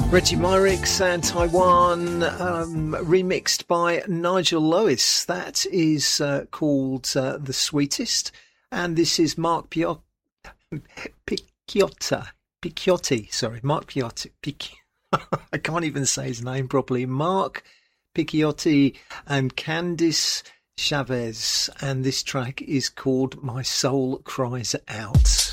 Reggie Myrick and Taiwan, remixed by Nigel Lewis. That is called The Sweetest. And this is Mark Picchiotti. Mark Picchiotti. I can't even say his name properly. Mark Picchiotti and Candice Chavez. And this track is called My Soul Cries Out.